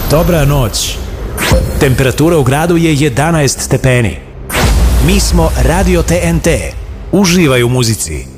Dobra noć. Temperatura u gradu je 11 stepeni. Mi smo Radio TNT. Uživaj u muzici.